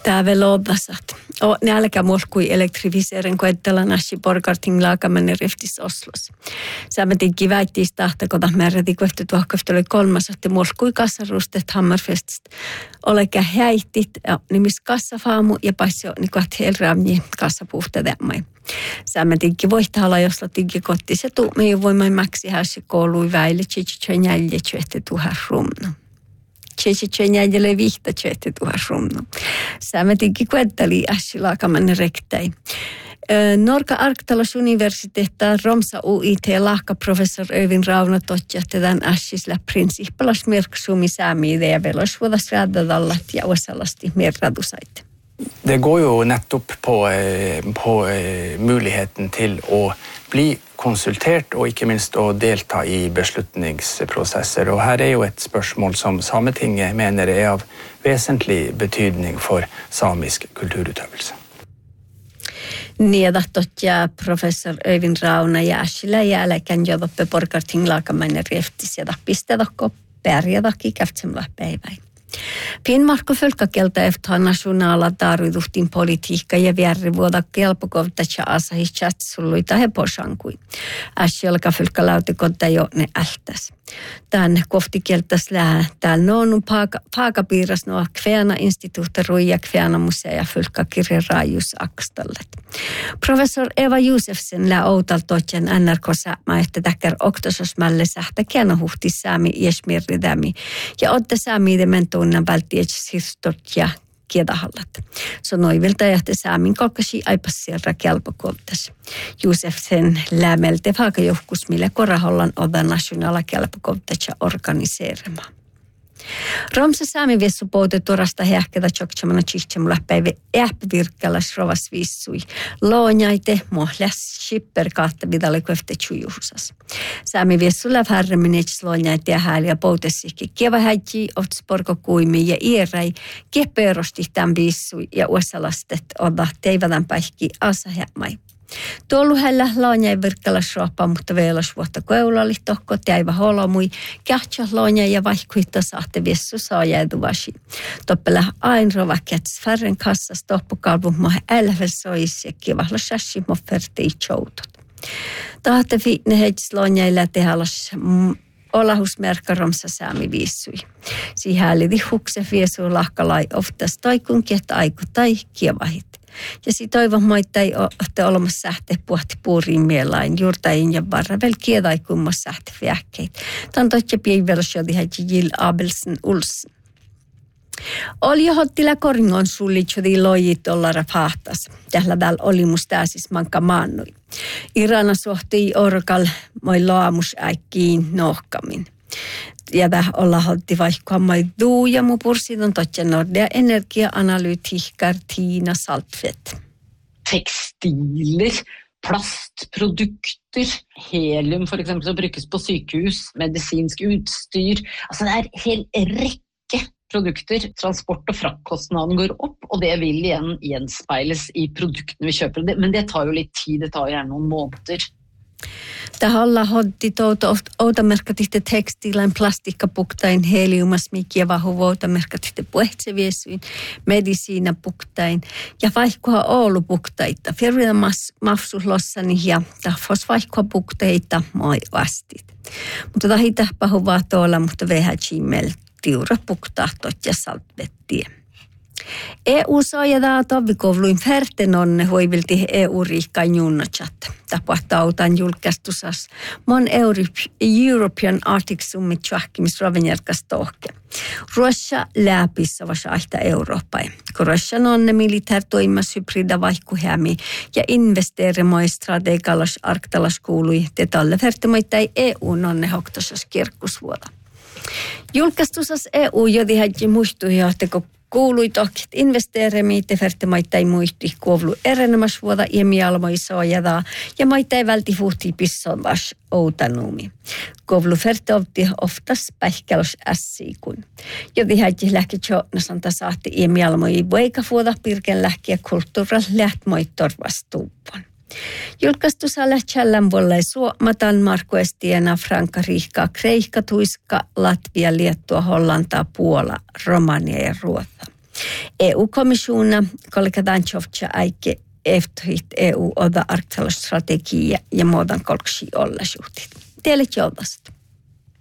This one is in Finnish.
Tämä velodasat. Nälkä molkui elektrifiseeren koettella nasi porkarting laakamanne riftis Oslos. Sämmetinkin väittiis tahtakota määräti kohti tuohkaftoli kolmasahti molkui kassarustet Hammerfestist. Olekä häihtit nimis kassafaamu ja paisio niin kohti helraamni kassapuhta tämmöi. Sämmetinkin voihtahalla, jos latinkin kotti se tuumii voimai mäksi häsi koului väille tsitsitsöin jäljetsöhti tuhan rumno. Tsitsitsöin jäljelle vihta tsöhti tuhan rumno. Sämmetinkin kuetteli äsi laakamanne rektäi. Norka Arktalos universiteetta Romsa UIT lahka professor Öyvind Rauno totjahtetään äsisillä princippalas merksumi säämiide ja velosvuodas räädadallat ja osalasti merradusait. Det går ju nettopp på muligheten til å bli konsultert og ikke minst å delta i beslutningsprosesser. Og her er jo et spørsmål som Sametinget mener er av vesentlig betydning for samisk kulturutøvelse. Niedahtoja professor Öyvind Rauno ja äsillä jälkeen jodoppe porkarting laakamanne riftis ja tapistedokko pärjädokki käftsemla päiväin. Finnmarkko fölkkakelta efter nationala tarviduhtin politiikka ja vierrivuoda kelpokovtacha asahis chatsulluita heposankui. Äsjolka fölkkalautekodta jo ne ältäs. Tän koftikeltas lää. Täällä noonu paakapiiras noa kveana instituutta ruija kveana musea fölkkakirjan raajus akstallet. Professor Eva Josefsen lää outaltotjan NRK-säämä, että täkkär oktososmälle sähtä kienohuhti säämi iesmirridämi ja otte säämiidemen tunnan vältiets hirstot ja kiedahallat. Så noivilta jähti säämin kolkasi aipas sieltä kelpokovtas. Josefsen lämmelte vaakajohkus, millä korahollan oda nationala kelpokovtacha organiseeramaan. Romsa saami viessu pouti turasta heähketä tjoktsamana tsihtemula päivä ähpävirkkäläs rovas vissui. Loonjaite mohläs shipper kahta vidalle köfte tjujuhusas. Saami viessu lävhärremmin etsis loonjaite ja hääliä poutessihki. Kieva häitji ohtsporko kuimi ja iäräi keppeerosti tämän vissui ja uosalastet oda teivadan päihki asahämai. Tuollu hellä loonjai virkkäläs roopaa, mutta veelas vuotta koulali tohko täivä holomui. Kähtsä loonjai ja vaihkuita sahte viessu saajäiduvasi. Toppelä ain rova käts färren kassas tohpukalvu mohe älväsois ja kivahla sassi mofferti i choutot. Tahte fiitne heitsis loonjai lätehalas olahusmerkka Romsa saami viissui. Siihen älydi hukse viesu lahkalai oftas toikunki, että aiku tai kievahit. Ja si toivon maittai olette olemassa sähte puhti puuriin mielain juurtain ja varravel kiedaikummas sähte vähkeit. Tämän toitja piivelsjodi häti Jill Abelsen Ulsen. Oli hottila koringon sullitsjodi lojit ollara pahtas. Tällä oli mustääsis manka maannui. Irana sohtii orkal moi laamus äikkiin nohkamin. Ja tämä olla hotti vaikka mai duja mu pursidon totja Nordea Energia-analytiker Tina Saltvedt. Tekstiler, plastprodukter, helium for eksempel som brukes på sykehus, medisinsk utstyr. Altså det er hel rekke produkter. Transport- og fraktkostnaden går opp, og det vil igjen gjenspeiles i produktene vi kjøper. Men det tar jo litt tid, det tar gjerne noen måneder. Tahalla hoddi outamerkatihte tekstiilain plastikkapuktain heliumasmikia vahu outamerkatihte puhtseviesyin medisiinapuktain ja vaihkoa oulupuktaita. Firvina mafsuslossani ja tahfos vaihkoa puktaita moi vastit. Mutta tahita pahu vaatoilla, mutta vehätsimmel tiura puktahtot ja saltvettie. EU sojadaa tovikovluin färtenonne hoivilti EU-riikkain junnochat. Tapahtautan julkaistusas mon European Arctic Summit tjahkimis rovenjärkas tohke. Ruossa läpissä vasa ahta Eurooppaan. Kun Ruossan onne militärtoimas hybrida vaihkuhämi ja investeerimoi strategalas arktalas kuului te talle färtemoittai EU nonne hoktosas kirkkusvuoda. Julkaistusas EU jodi hädji muistuhiahteko kuului tohkit investeeremi, te färte maittai muisti kuovlu erenemäsvuoda ja mialmoi soojada ja maittai välti fuhti pisson vas outanumi. Kuovlu färte ovti oftas pähkälos ässiikun. Jodi hädji lähki tjootnasanta saahti ja mialmoi voikavuoda pirken lähki ja kulttuural lähtmoi torvastuupon. Julkaistussa lähtsälän vollai Suomatan, Marko Estiena, Franka, Riikka, Kreikka, Tuiska, Latvia, Liettua, Hollantaa, Puola, Romania ja Ruotsa. EU-kommissionen kollegadan tjovtja äike efterhit EU-oda arktalostrategia ja muodan kolksi olla suhtit. Teille joudasta.